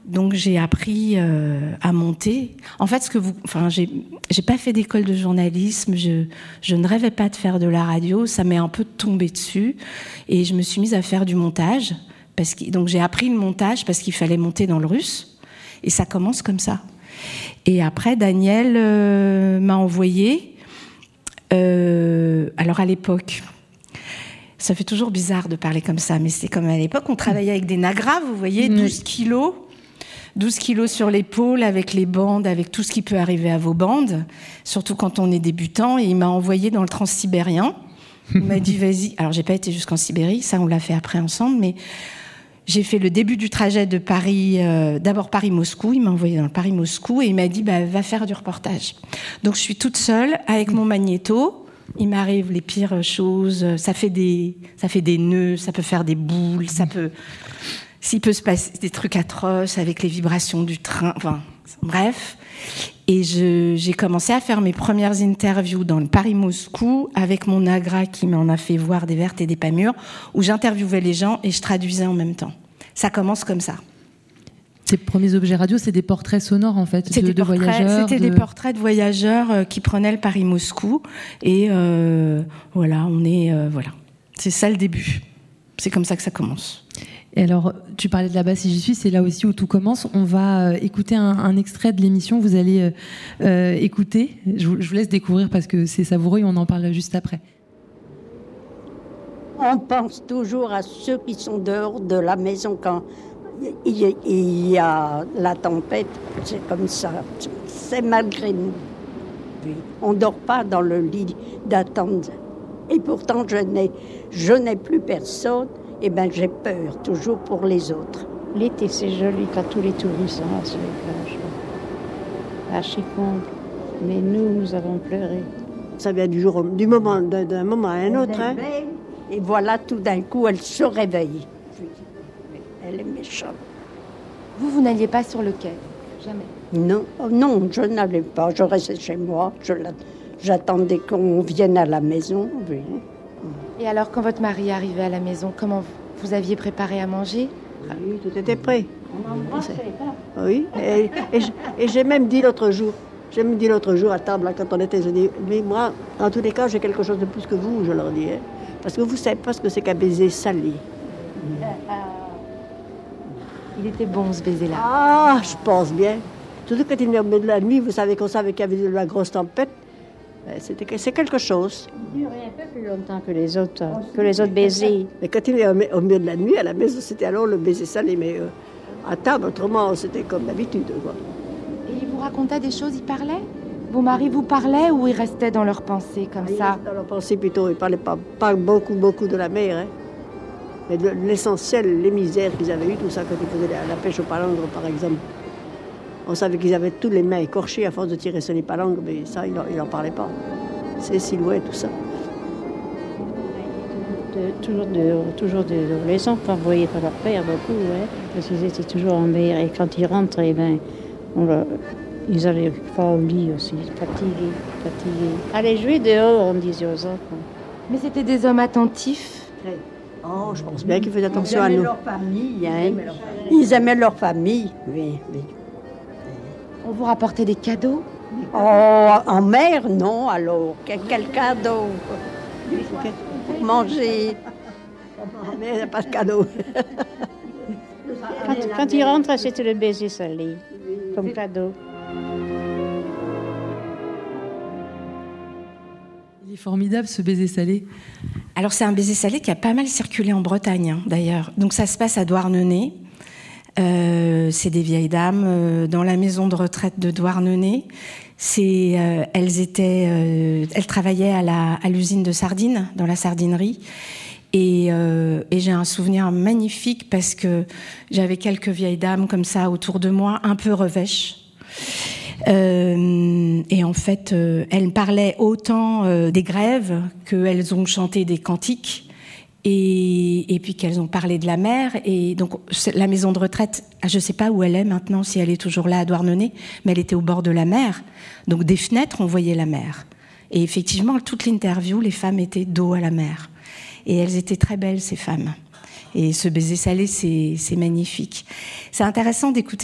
Donc j'ai appris à monter. En fait, j'ai pas fait d'école de journalisme. Je ne rêvais pas de faire de la radio. Ça m'est un peu tombé dessus, et je me suis mise à faire du montage. Donc j'ai appris le montage parce qu'il fallait monter dans le russe, et ça commence comme ça. Et après, Daniel m'a envoyé. Alors à l'époque, ça fait toujours bizarre de parler comme ça, mais c'est comme à l'époque, on travaillait avec des nagras, vous voyez, 12 kilos sur l'épaule, avec les bandes, avec tout ce qui peut arriver à vos bandes, surtout quand on est débutant. Et il m'a envoyé dans le transsibérien. Il m'a dit, vas-y. Alors, j'ai pas été jusqu'en Sibérie, ça, on l'a fait après ensemble, mais j'ai fait le début du trajet de Paris, d'abord Paris-Moscou. Il m'a envoyé dans le Paris-Moscou et il m'a dit, va faire du reportage. Donc, je suis toute seule avec mon magnéto. Il m'arrive les pires choses. Ça fait des nœuds, ça peut faire des boules, s'il peut se passer des trucs atroces avec les vibrations du train, enfin, bref. Et j'ai commencé à faire mes premières interviews dans le Paris-Moscou avec mon agra qui m'en a fait voir des vertes et des pas mûres, où j'interviewais les gens et je traduisais en même temps. Ça commence comme ça. Tes premiers objets radio, c'est des portraits sonores, en fait, de voyageurs. C'était des portraits de voyageurs qui prenaient le Paris-Moscou. Et voilà, voilà. C'est ça le début. C'est comme ça que ça commence. Et alors, tu parlais de Là-bas si j'y suis, c'est là aussi où tout commence. On va écouter un extrait de l'émission. Vous allez écouter. Je vous laisse découvrir parce que c'est savoureux et on en parle juste après. On pense toujours à ceux qui sont dehors de la maison quand il y a la tempête. C'est comme ça. C'est malgré nous. On ne dort pas dans le lit d'attente. Et pourtant, je n'ai plus personne. Eh bien, j'ai peur, toujours pour les autres. L'été, c'est joli quand tous les touristes sont sur les plages. Archi-comble. Mais nous avons pleuré. Ça vient d'un moment à un autre. Hein. Et voilà, tout d'un coup, elle se réveille. Elle est méchante. Vous n'alliez pas sur le quai? Jamais? Non, je n'allais pas. Je restais chez moi. J'attendais qu'on vienne à la maison. Oui. Et alors, quand votre mari arrivait à la maison, comment vous aviez préparé à manger? Oui, tout était prêt. Oui, et j'ai même dit l'autre jour, à table, là, quand on était, je dis, mais moi, en tous les cas, j'ai quelque chose de plus que vous, je leur dis. Hein, parce que vous ne savez pas ce que c'est qu'un baiser salé. Il était bon, ce baiser-là. Ah, je pense bien. Surtout quand il venait au milieu de la nuit, vous savez qu'on savait qu'il y avait de la grosse tempête. C'est quelque chose. Il durait un peu plus longtemps que les autres baisers. Mais quand il est au milieu de la nuit, à la maison, c'était alors le baiser salé. Mais à table, autrement, c'était comme d'habitude. Quoi. Et il vous racontait des choses, il parlait? Vos maris vous parlaient ou ils restaient dans leurs pensées comme ça? Dans leurs pensées plutôt, ils ne parlaient pas beaucoup de la mer. Hein. Mais de l'essentiel, les misères qu'ils avaient eues, tout ça, quand ils faisaient la pêche aux palangres, par exemple. On savait qu'ils avaient tous les mains écorchées à force de tirer sur les palangres, mais ça, ils n'en parlaient pas. C'est silhouette, tout ça. Toujours de les enfants envoyés par leur père, beaucoup, ouais, parce qu'ils étaient toujours en mer. Et quand ils rentraient, ils n'allaient pas au lit aussi, fatigués. Allez jouer dehors, on disait aux enfants. Mais c'était des hommes attentifs. Oh, je pense bien qu'ils faisaient attention à nous. Leur famille, hein. Ils aimaient leur famille, oui. On vous rapportait des cadeaux? Oh, en mer, non, alors. Quel cadeau? Pour manger. Mais il n'y a pas de cadeau. Quand ils rentraient, c'était le baiser salé, comme cadeau. Il est formidable, ce baiser salé. Alors, c'est un baiser salé qui a pas mal circulé en Bretagne, hein, d'ailleurs. Donc, ça se passe à Douarnenez. C'est des vieilles dames dans la maison de retraite de Douarnenez. Elles travaillaient à l'usine de sardines, dans la sardinerie. Et j'ai un souvenir magnifique parce que j'avais quelques vieilles dames comme ça autour de moi, un peu revêches. Et en fait, elles parlaient autant des grèves qu'elles ont chanté des cantiques. Et puis qu'elles ont parlé de la mer. Et donc, la maison de retraite, je ne sais pas où elle est maintenant, si elle est toujours là à Douarnenez, mais elle était au bord de la mer. Donc, des fenêtres, on voyait la mer. Et effectivement, toute l'interview, les femmes étaient dos à la mer. Et elles étaient très belles, ces femmes. Et ce baiser salé, c'est magnifique. C'est intéressant d'écouter